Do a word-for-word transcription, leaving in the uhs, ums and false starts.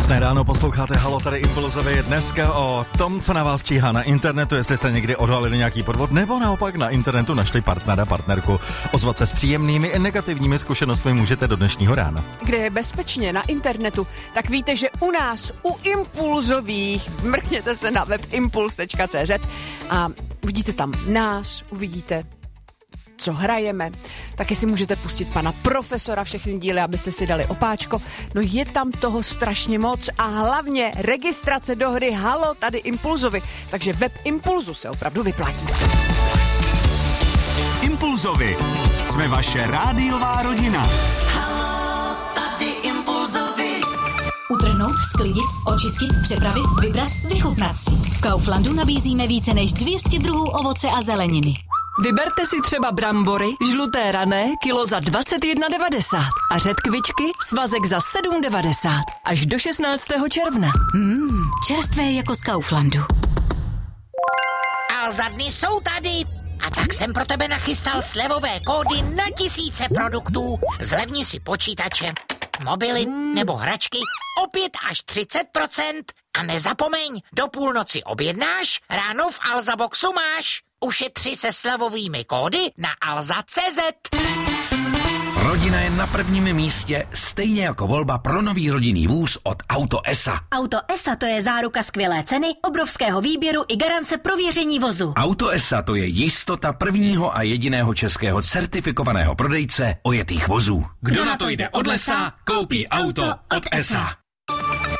Krásné ráno, posloucháte Halo, tady Impulzově. Dneska o tom, co na vás číhá na internetu, jestli jste někdy odhalili nějaký podvod, nebo naopak na internetu našli partnera, partnerku. Ozvat se s příjemnými i negativními zkušenostmi můžete do dnešního rána. Kde je bezpečně na internetu, tak víte, že u nás, u Impulzových, mrkněte se na web impuls tečka cé zet a uvidíte tam nás, uvidíte, co hrajeme. Taky si můžete pustit pana profesora, všechny díly, abyste si dali opáčko. No je tam toho strašně moc a hlavně registrace do hry Halo, tady Impulzovi. Takže web Impulzu se opravdu vyplatí. Impulzovi. Jsme vaše rádiová rodina. Halo, tady Impulzovi. Utrhnout, sklidit, očistit, přepravit, vybrat, vychutnat si. V Kauflandu nabízíme více než dvě stě druhů ovoce a zeleniny. Vyberte si třeba brambory, žluté rané, kilo za dvacet jedna devadesát a řetkvičky, svazek za sedm devadesát. Až do šestnáctého června. Mmm, čerstvé jako z Kauflandu. A za dny jsou tady. A tak jsem pro tebe nachystal slevové kódy na tisíce produktů. Zlevni si počítače, mobily nebo hračky o pět až třicet procent. A nezapomeň, do půlnoci objednáš, ráno v Alza Boxu máš. Ušetři se slevovými kódy na alza tečka cé zet. Rodina je na prvním místě, stejně jako volba pro nový rodinný vůz od Auto es á. Auto es á to je záruka skvělé ceny, obrovského výběru i garance prověření vozu. Auto es á to je jistota prvního a jediného českého certifikovaného prodejce ojetých vozů. Kdo na to jde od lesa, koupí auto od es á.